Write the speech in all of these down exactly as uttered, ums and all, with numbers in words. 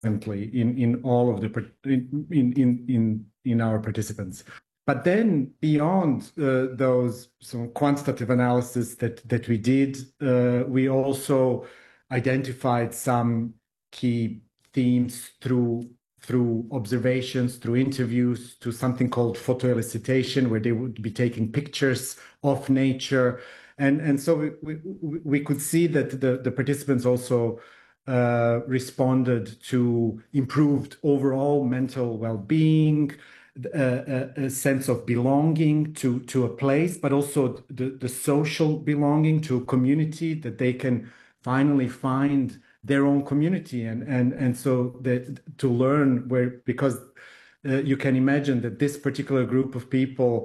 in in all of the par- in in in in our participants. But then beyond uh, those some quantitative analysis that that we did, uh, we also identified some key themes through through observations, through interviews, to something called photoelicitation, where they would be taking pictures of nature. And, and so we, we, we could see that the, the participants also uh, responded to improved overall mental well-being, a, a, a sense of belonging to, to a place, but also the, the social belonging to a community, that they can finally find their own community. And, and, and so that to learn where, because uh, you can imagine that this particular group of people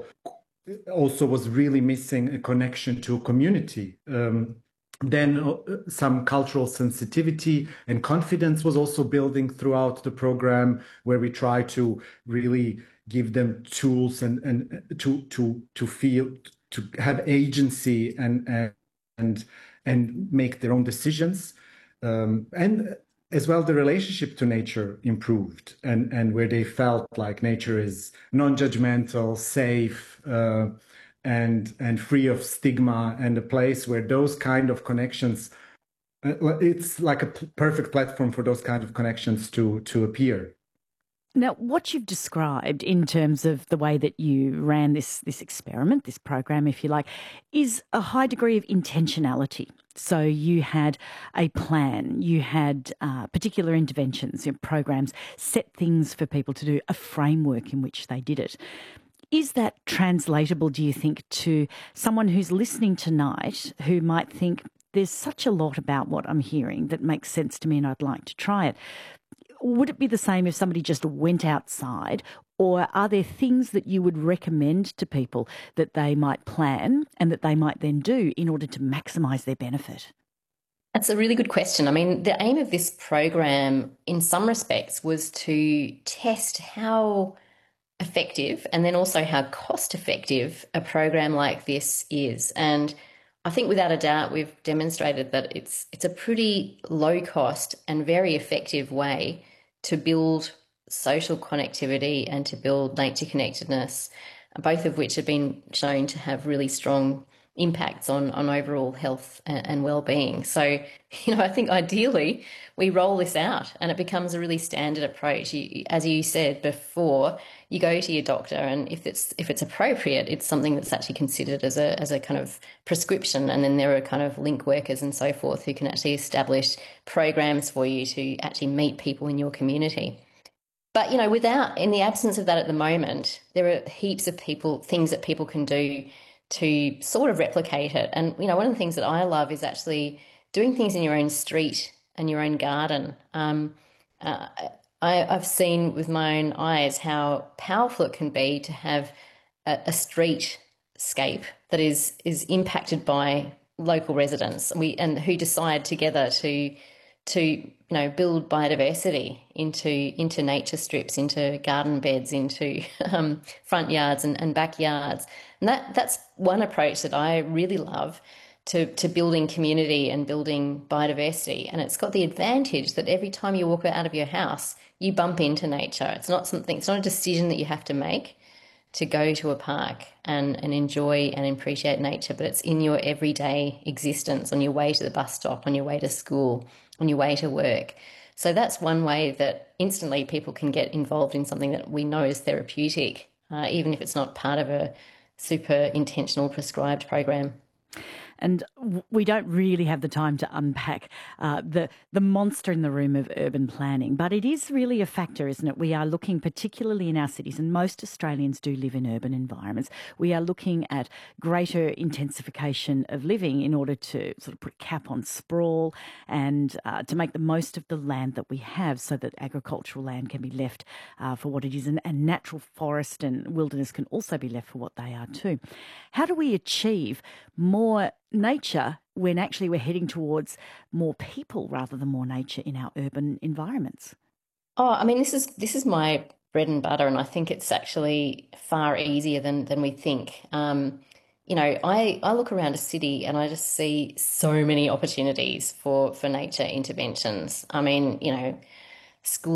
also was really missing a connection to a community. Um, then uh, some cultural sensitivity and confidence was also building throughout the program, where we try to really give them tools and and to to to feel, to have agency and and and make their own decisions. Um, and as well, the relationship to nature improved, and and where they felt like nature is non-judgmental, safe, uh, and and free of stigma, and a place where those kind of connections, uh, it's like a p- perfect platform for those kind of connections to to appear. Now, what you've described in terms of the way that you ran this this experiment, this program, if you like, is a high degree of intentionality. So you had a plan, you had uh, particular interventions, you know, programs, set things for people to do, a framework in which they did it. Is that translatable, do you think, to someone who's listening tonight who might think, there's such a lot about what I'm hearing that makes sense to me and I'd like to try it? Would it be the same if somebody just went outside, or are there things that you would recommend to people that they might plan and that they might then do in order to maximise their benefit? That's a really good question. I mean, the aim of this program in some respects was to test how effective and then also how cost effective a program like this is. And I think without a doubt we've demonstrated that it's it's a pretty low cost and very effective way to build social connectivity and to build nature connectedness, both of which have been shown to have really strong impacts on, on overall health and, and well-being. So, you know, I think ideally we roll this out and it becomes a really standard approach. You, as you said before, you go to your doctor, and if it's if it's appropriate, it's something that's actually considered as a as a kind of prescription, and then there are kind of link workers and so forth who can actually establish programs for you to actually meet people in your community. But, you know, without, in the absence of that at the moment, there are heaps of people, things that people can do to sort of replicate it. And, you know, one of the things that I love is actually doing things in your own street and your own garden. Um, uh, I, I've seen with my own eyes how powerful it can be to have a, a streetscape that is is impacted by local residents. We and who decide together to to you know build biodiversity into into nature strips, into garden beds, into um, front yards and, and backyards. And that that's one approach that I really love to to building community and building biodiversity. And it's got the advantage that every time you walk out of your house, you bump into nature. It's not something, it's not a decision that you have to make to go to a park and, and enjoy and appreciate nature, but it's in your everyday existence, on your way to the bus stop, on your way to school, on your way to work. So that's one way that instantly people can get involved in something that we know is therapeutic, uh, even if it's not part of a super intentional prescribed program. And we don't really have the time to unpack uh, the the monster in the room of urban planning, but it is really a factor, isn't it? We are looking, particularly in our cities, and most Australians do live in urban environments, we are looking at greater intensification of living in order to sort of put a cap on sprawl and uh, to make the most of the land that we have, so that agricultural land can be left uh, for what it is, and, and natural forest and wilderness can also be left for what they are too. How do we achieve more nature when actually we're heading towards more people rather than more nature in our urban environments? Oh, I mean, this is this is my bread and butter, and I think it's actually far easier than than we think. Um, you know, I, I look around a city and I just see so many opportunities for, for nature interventions. I mean, you know, school